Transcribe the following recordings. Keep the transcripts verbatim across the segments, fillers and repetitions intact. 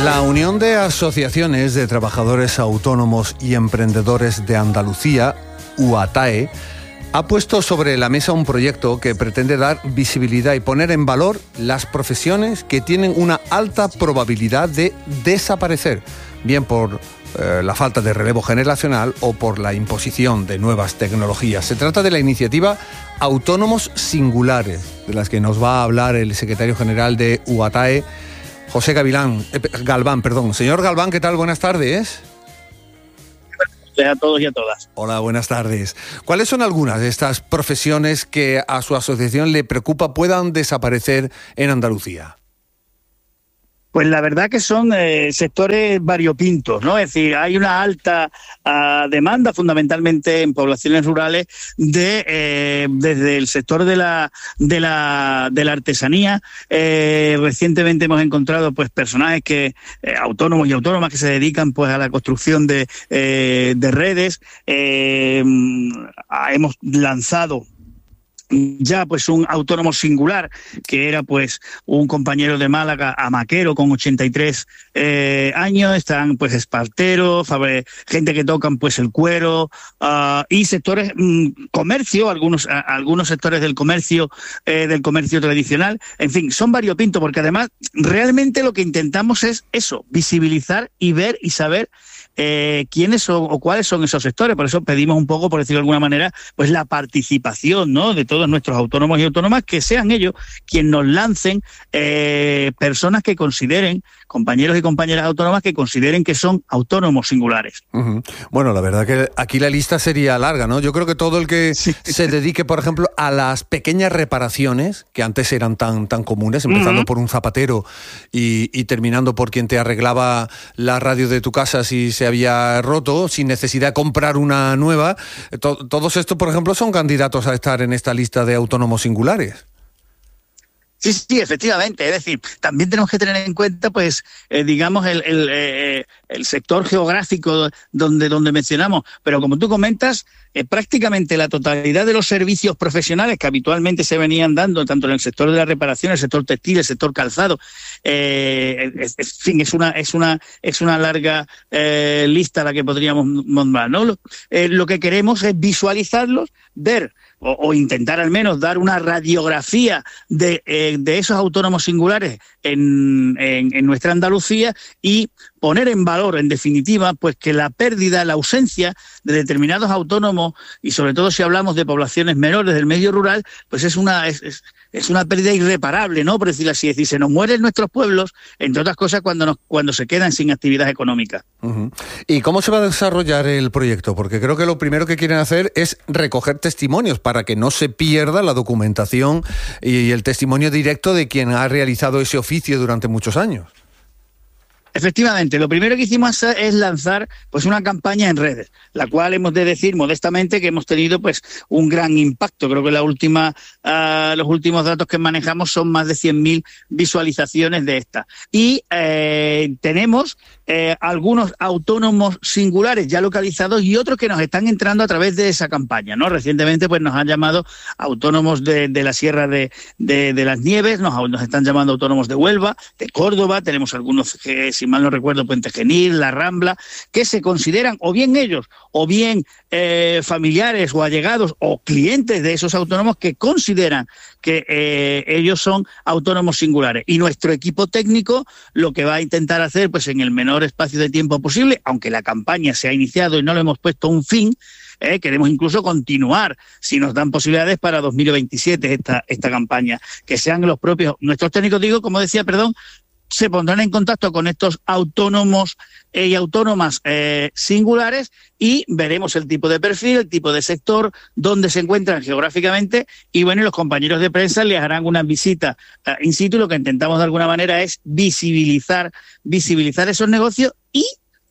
La Unión de Asociaciones de Trabajadores Autónomos y Emprendedores de Andalucía, UATAE, ha puesto sobre la mesa un proyecto que pretende dar visibilidad y poner en valor las profesiones que tienen una alta probabilidad de desaparecer, bien por eh, la falta de relevo generacional o por la imposición de nuevas tecnologías. Se trata de la iniciativa Autónomos Singulares, de las que nos va a hablar el secretario general de UATAE, José Gavilán, eh, Galván, perdón. Señor Galván, ¿qué tal? Buenas tardes. A todos y a todas. Hola, buenas tardes. ¿Cuáles son algunas de estas profesiones que a su asociación le preocupa puedan desaparecer en Andalucía? Pues la verdad que son eh, sectores variopintos, ¿no? Es decir, hay una alta uh, demanda, fundamentalmente en poblaciones rurales, de eh, desde el sector de la de la de la artesanía. Eh, recientemente hemos encontrado, pues, personajes que eh, autónomos y autónomas que se dedican, pues, a la construcción de eh, de redes. Eh, hemos lanzado ya, pues, un autónomo singular que era, pues, un compañero de Málaga, amaquero, con ochenta y tres eh, años. Están, pues, esparteros, gente que tocan, pues, el cuero, uh, y sectores, mm, comercio, algunos a, algunos sectores del comercio eh, del comercio tradicional. En fin, son variopintos, porque además realmente lo que intentamos es eso, visibilizar y ver y saber Eh, quiénes son o cuáles son esos sectores. Por eso pedimos un poco, por decirlo de alguna manera, pues la participación, ¿no?, de todos nuestros autónomos y autónomas, que sean ellos quienes nos lancen eh, personas que consideren, compañeros y compañeras autónomas que consideren que son autónomos singulares. Uh-huh. Bueno, la verdad que aquí la lista sería larga, ¿no? Yo creo que todo el que sí. se dedique, por ejemplo, a las pequeñas reparaciones, que antes eran tan, tan comunes, empezando uh-huh. por un zapatero y, y terminando por quien te arreglaba la radio de tu casa si se había roto, sin necesidad de comprar una nueva. To- todos estos, por ejemplo, son candidatos a estar en esta lista de autónomos singulares. Sí, sí, efectivamente. Es decir, también tenemos que tener en cuenta, pues, eh, digamos, el, el, eh, el sector geográfico donde, donde mencionamos. Pero como tú comentas, eh, prácticamente la totalidad de los servicios profesionales que habitualmente se venían dando, tanto en el sector de la reparación, el sector textil, el sector calzado, eh, es, en fin, es una, es una, es una larga eh, lista la que podríamos nombrar, ¿no? Lo, eh, lo que queremos es visualizarlos, ver O, o intentar al menos dar una radiografía de, eh, de esos autónomos singulares en, en, en nuestra Andalucía, y poner en valor, en definitiva, pues que la pérdida, la ausencia de determinados autónomos, y sobre todo si hablamos de poblaciones menores del medio rural, pues es una es, es, es una pérdida irreparable, ¿no?, por decirlo así. Es decir, se nos mueren nuestros pueblos, entre otras cosas, cuando nos cuando se quedan sin actividad económica. Uh-huh. ¿Y cómo se va a desarrollar el proyecto? Porque creo que lo primero que quieren hacer es recoger testimonios para que no se pierda la documentación y el testimonio directo de quien ha realizado ese oficio durante muchos años. Efectivamente, lo primero que hicimos es lanzar, pues, una campaña en redes, la cual hemos de decir modestamente que hemos tenido, pues, un gran impacto. Creo que la última, uh, los últimos datos que manejamos son más de cien mil visualizaciones de esta. Y eh, tenemos eh, algunos autónomos singulares ya localizados y otros que nos están entrando a través de esa campaña, ¿no? Recientemente, pues, nos han llamado autónomos de, de la Sierra de, de, de las Nieves, nos, nos están llamando autónomos de Huelva, de Córdoba, tenemos algunos que, si mal no recuerdo, Puente Genil, La Rambla, que se consideran, o bien ellos, o bien eh, familiares o allegados o clientes de esos autónomos, que consideran que eh, ellos son autónomos singulares. Y nuestro equipo técnico lo que va a intentar hacer, pues, en el menor espacio de tiempo posible, aunque la campaña se ha iniciado y no le hemos puesto un fin, Eh, queremos incluso continuar, si nos dan posibilidades, para dos mil veintisiete esta, esta campaña, que sean los propios, nuestros técnicos, digo, como decía, perdón, se pondrán en contacto con estos autónomos eh, y autónomas eh, singulares, y veremos el tipo de perfil, el tipo de sector, dónde se encuentran geográficamente, y bueno, y los compañeros de prensa les harán una visita uh, in situ. Lo que intentamos de alguna manera es visibilizar, visibilizar esos negocios y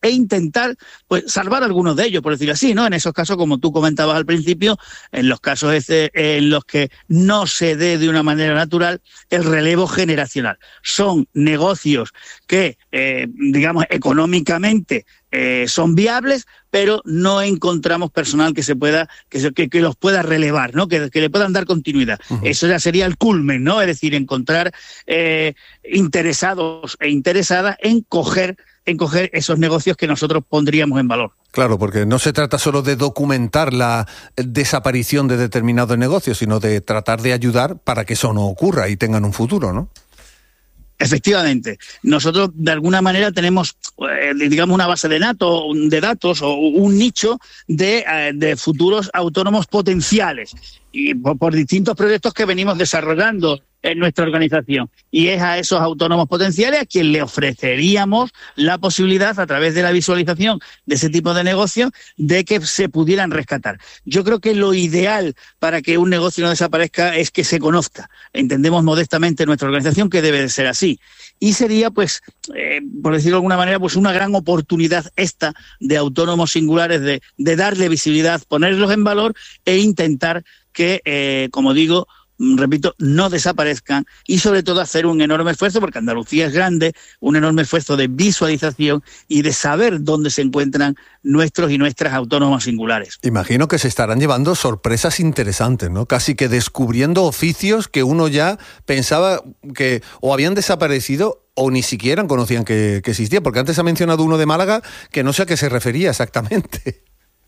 e intentar pues salvar algunos de ellos, por decirlo así, ¿no? En esos casos, como tú comentabas al principio, en los casos ese, en los que no se dé de una manera natural el relevo generacional. Son negocios que, eh, digamos, económicamente eh, son viables, pero no encontramos personal que se pueda, que, se, que, que los pueda relevar, ¿no? Que, que le puedan dar continuidad. Uh-huh. Eso ya sería el culmen, ¿no? Es decir, encontrar eh, interesados e interesadas en coger, en coger esos negocios que nosotros pondríamos en valor. Claro, porque no se trata solo de documentar la desaparición de determinados negocios, sino de tratar de ayudar para que eso no ocurra y tengan un futuro, ¿no? Efectivamente. Nosotros, de alguna manera, tenemos, eh, digamos, una base de, nato, de datos o un nicho de, eh, de futuros autónomos potenciales y por, por distintos proyectos que venimos desarrollando en nuestra organización. Y es a esos autónomos potenciales a quien le ofreceríamos la posibilidad, a través de la visualización de ese tipo de negocios, de que se pudieran rescatar. Yo creo que lo ideal para que un negocio no desaparezca es que se conozca. Entendemos modestamente en nuestra organización que debe de ser así. Y sería, pues, eh, por decirlo de alguna manera, pues una gran oportunidad esta de autónomos singulares, de, de darle visibilidad, ponerlos en valor e intentar que, eh, como digo, repito, no desaparezcan y sobre todo hacer un enorme esfuerzo, porque Andalucía es grande, un enorme esfuerzo de visualización y de saber dónde se encuentran nuestros y nuestras autónomos singulares. Imagino que se estarán llevando sorpresas interesantes, ¿no? Casi que descubriendo oficios que uno ya pensaba que o habían desaparecido o ni siquiera conocían que, que existía, porque antes ha mencionado uno de Málaga que no sé a qué se refería exactamente.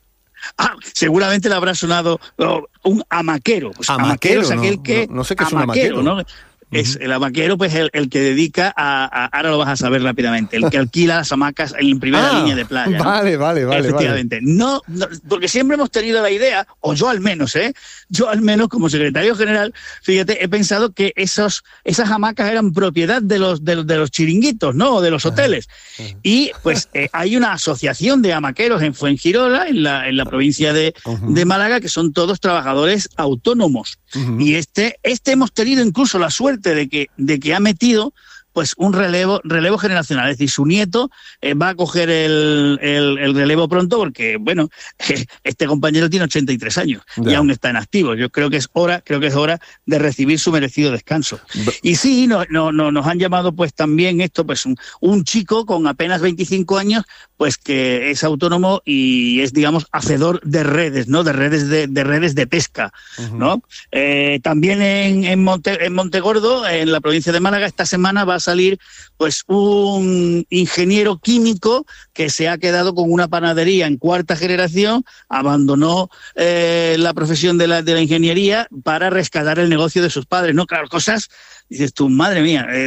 Ah, seguramente le habrá sonado oh, un amaquero. Pues amaquero, amaquero es aquel no, que... No, no sé qué es un amaquero, ¿no? Es el amaquero, pues el, el que dedica a, a, ahora lo vas a saber rápidamente, el que alquila las hamacas en primera ah, línea de playa, ¿no? Vale, vale, vale. Efectivamente. Vale. No, no, porque siempre hemos tenido la idea, o yo al menos, ¿eh? Yo al menos como secretario general, fíjate, he pensado que esos, esas hamacas eran propiedad de los, de, de los chiringuitos, ¿no? O de los hoteles. Uh-huh. Y pues eh, hay una asociación de hamaqueros en Fuengirola, en la, en la provincia de, uh-huh. de Málaga, que son todos trabajadores autónomos. Uh-huh. Y este, este hemos tenido incluso la suerte de que, de que ha metido pues un relevo relevo generacional, es decir, su nieto eh, va a coger el, el, el relevo pronto porque, bueno, eh, este compañero tiene ochenta y tres años yeah. y aún está en activo. Yo creo que es hora, creo que es hora de recibir su merecido descanso. But... Y sí, no, no, no, nos han llamado pues también esto, pues un, un chico con apenas veinticinco años, pues que es autónomo y es, digamos, hacedor de redes, ¿no? De redes de, de redes de pesca, uh-huh. ¿no? Eh, también en, en, Monte, en Montegordo, en la provincia de Málaga, esta semana va a salir pues un ingeniero químico que se ha quedado con una panadería en cuarta generación, abandonó eh, la profesión de la, de la ingeniería para rescatar el negocio de sus padres, ¿no? Claro, cosas, dices tú, madre mía, eh,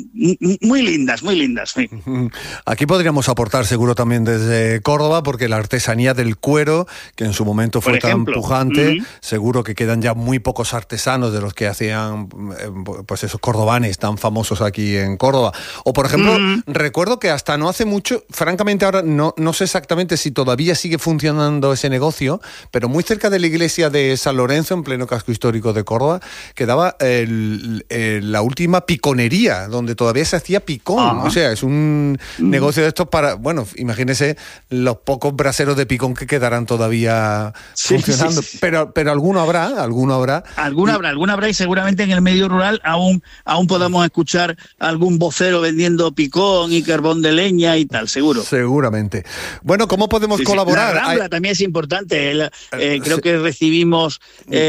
muy lindas, muy lindas. Sí. Aquí podríamos aportar seguro también desde Córdoba, porque la artesanía del cuero, que en su momento fue tan pujante, uh-huh. seguro que quedan ya muy pocos artesanos de los que hacían pues esos cordobanes tan famosos aquí en Córdoba. O por ejemplo, uh-huh. recuerdo que hasta no hace mucho, francamente ahora no, no sé exactamente si todavía sigue funcionando ese negocio, pero muy cerca de la iglesia de San Lorenzo, en pleno casco histórico de Córdoba, quedaba el, el, la última piconería, donde todavía se hacía picón. Uh-huh. O sea, es un uh-huh. negocio de estos para, bueno, imagínese los pocos braseros de picón que quedarán todavía sí, funcionando. Sí, sí. Pero, pero alguno habrá, alguno habrá. Alguno y... habrá, alguno habrá y seguramente en el medio rural aún, aún podamos escuchar algún vocero vendiendo picón y carbón de leña y tal, seguro. Seguramente. Bueno, ¿cómo podemos sí, colaborar? Sí. La Rambla Hay... también es importante. El, eh, creo sí. que recibimos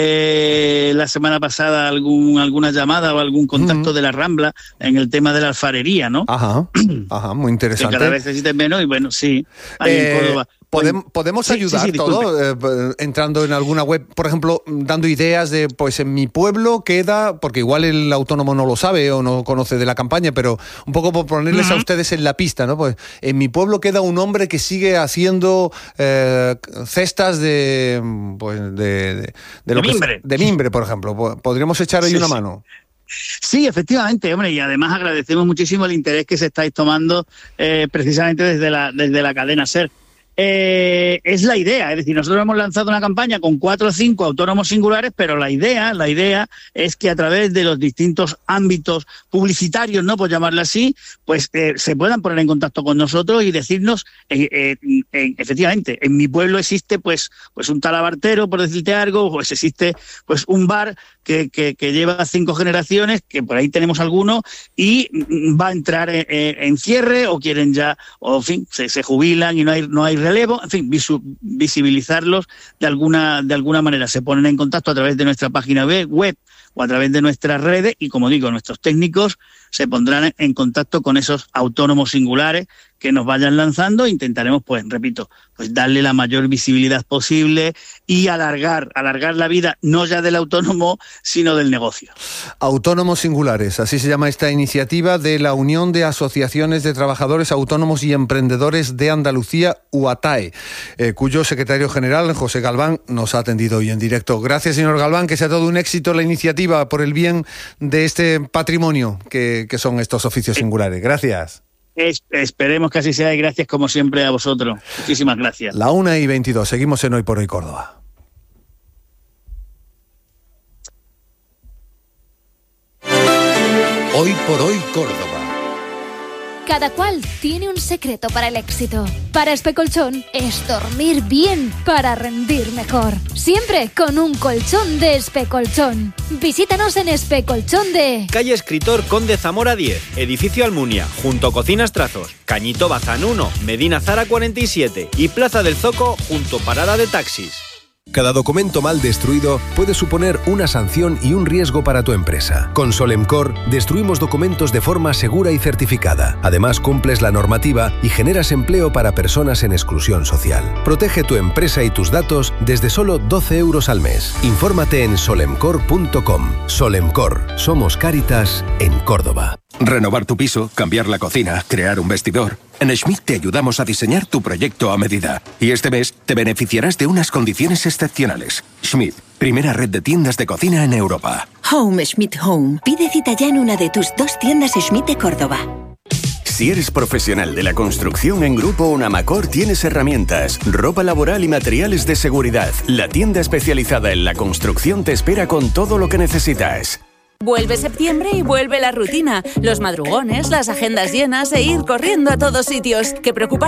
eh, la semana pasada algún alguna llamada o algún contacto uh-huh. de la Rambla en el tema de la alfarería, ¿no? Ajá, ajá, muy interesante. Que cada vez existen menos y bueno, sí, ahí eh... en Córdoba. Podemos, podemos sí, ayudar sí, sí, todo eh, entrando en alguna web, por ejemplo, dando ideas de, pues en mi pueblo queda, porque igual el autónomo no lo sabe o no conoce de la campaña, pero un poco por ponerles uh-huh. a ustedes en la pista, ¿no? Pues en mi pueblo queda un hombre que sigue haciendo eh, cestas de, pues, de, de, de, lo de mimbre, que, de mimbre, por ejemplo. Podríamos echar ahí sí, una sí. mano. Sí, efectivamente, hombre, y además agradecemos muchísimo el interés que se estáis tomando eh, precisamente desde la desde la cadena SER. eh, es la idea. Es decir, nosotros hemos lanzado una campaña con cuatro o cinco autónomos singulares, pero la idea, la idea es que a través de los distintos ámbitos publicitarios, ¿no?, por llamarlo así, pues eh, se puedan poner en contacto con nosotros y decirnos, eh, eh, eh, efectivamente, en mi pueblo existe pues, pues un talabartero, por decirte algo, pues existe pues un bar que, que, que lleva cinco generaciones, que por ahí tenemos alguno, y va a entrar en, en cierre, o quieren ya, o en fin, se, se jubilan y no hay, no hay relevo, en fin, visu, visibilizarlos de alguna, de alguna manera. Se ponen en contacto a través de nuestra página web o a través de nuestras redes, y como digo, nuestros técnicos se pondrán en contacto con esos autónomos singulares que nos vayan lanzando. Intentaremos, pues, repito, pues darle la mayor visibilidad posible y alargar, alargar la vida, no ya del autónomo, sino del negocio. Autónomos Singulares, así se llama esta iniciativa de la Unión de Asociaciones de Trabajadores Autónomos y Emprendedores de Andalucía, UATAE, eh, cuyo secretario general, José Galván, nos ha atendido hoy en directo. Gracias, señor Galván, que sea todo un éxito la iniciativa por el bien de este patrimonio que, que son estos oficios singulares. Gracias. Es, esperemos que así sea, y gracias como siempre a vosotros. Muchísimas gracias. La una y veintidós, seguimos en Hoy por Hoy Córdoba. Hoy por Hoy Córdoba. Cada cual tiene un secreto para el éxito. Para Especolchón es dormir bien para rendir mejor. Siempre con un colchón de Especolchón. Visítanos en Especolchón de... Calle Escritor Conde Zamora diez, Edificio Almunia, junto a Cocinas Trazos, Cañito Bazán uno, Medina Zara cuarenta y siete y Plaza del Zoco, junto Parada de Taxis. Cada documento mal destruido puede suponer una sanción y un riesgo para tu empresa. Con Solemcor destruimos documentos de forma segura y certificada. Además, cumples la normativa y generas empleo para personas en exclusión social. Protege tu empresa y tus datos desde solo doce euros al mes. Infórmate en solemcor punto com. Solemcor, somos Cáritas en Córdoba. Renovar tu piso, cambiar la cocina, crear un vestidor. En Schmidt te ayudamos a diseñar tu proyecto a medida. Y este mes te beneficiarás de unas condiciones excepcionales. Schmidt, primera red de tiendas de cocina en Europa. Home Schmidt Home. Pide cita ya en una de tus dos tiendas Schmidt de Córdoba. Si eres profesional de la construcción, en Grupo Unamacor tienes herramientas, ropa laboral y materiales de seguridad. La tienda especializada en la construcción te espera con todo lo que necesitas. Vuelve septiembre y vuelve la rutina, los madrugones, las agendas llenas e ir corriendo a todos sitios. Que preocupar